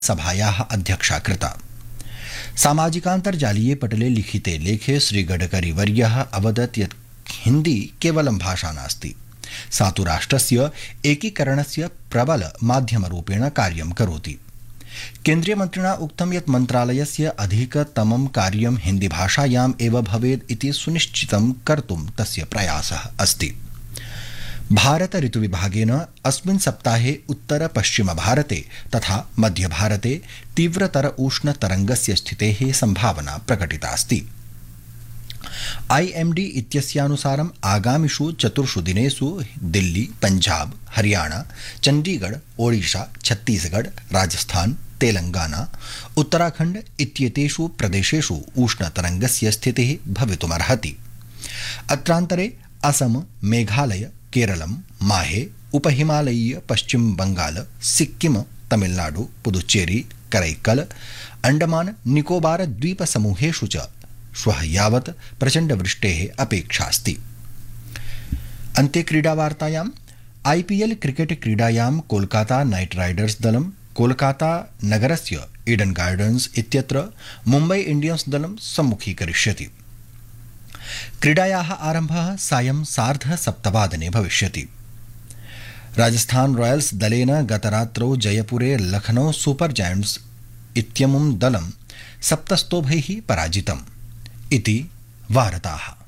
सभायाः अध्यक्षा कृता। सामाजिकान्तर्जालीये पटले लिखिते लेखे श्रीगडकरीवर्यः अवदत् यत् हिन्दी केवलं भाषा नास्ति, सा तु राष्ट्रस्य एकीकरणस्य प्रबल माध्यमरूपेण कार्यं करोति। केन्द्रीयमन्त्रिणा उक्तं यत् मन्त्रालयस्य अधिकतमं कार्यं हिन्दीभाषायाम् एव भवेत् इति सुनिश्चितं कर्तुं तस्य प्रयासः अस्ति। भारत ऋतुविभागेन अस्मिन् सप्ताहे उत्तर पश्चिम भारते तथा मध्य भारते तीव्रतर उष्णतरङ्गस्य स्थितेः सम्भावना प्रकटितास्ति। IMD इत्यस्यानुसारम् आगामिषु 4 दिनेषु दिल्ली, पंजाब, हरियाणा, चण्डीगढ़, ओडिशा, छत्तीसगढ़, राजस्थान, तेलंगाना, उत्तराखण्ड इत्येतेषु प्रदेशेषु उष्णतरङ्गस्य स्थितिः भवितुमर्हति। अत्रान्तरे असम, मेघालय, केरलम, माहे, उपहिमालयीय पश्चिम बंगाल, सिक्किम, तमिलनाडु, पुदुच्चेरी, करैक्कल, अंडमान निकोबार द्वीप समूहेषु च श्वः यावत् प्रचण्ड वृष्टेः अपेक्षास्ति। अन्ते क्रीडावार्तायां IPL क्रिकेट क्रीडायां कोलकाता नाइट राइडर्स दलं कोलकाता नगरस्य ईडन गार्डन्स इत्यत्र मुम्बई इंडियन्स दलं सम्मुखीकरिष्यति। क्रीडायाः आरम्भः सायं 7:30 भविष्यति। राजस्थान रॉयल्स दलेन गतरात्रौ जयपुरे लखनऊ सुपर जायंट्स इत्यमुं दलं 7 स्तोभैः पराजितम् इति वार्ताः।